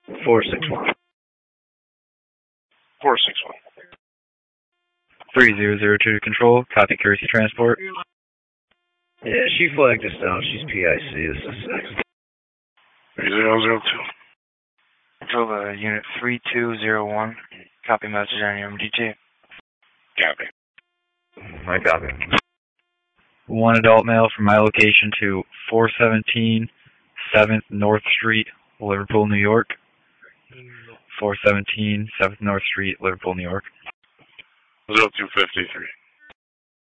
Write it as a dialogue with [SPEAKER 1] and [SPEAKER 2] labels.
[SPEAKER 1] 461.
[SPEAKER 2] 461.
[SPEAKER 3] 3002 to control. Copy courtesy transport.
[SPEAKER 1] Yeah, she flagged us down. She's PIC. This is
[SPEAKER 2] 3002.
[SPEAKER 4] Control unit 3201. Copy message on your MDT.
[SPEAKER 2] Copy.
[SPEAKER 1] my copy.
[SPEAKER 3] One adult male from my location to 417 7th North Street, Liverpool, New York. 417 7th North Street, Liverpool, New York.
[SPEAKER 2] 0253.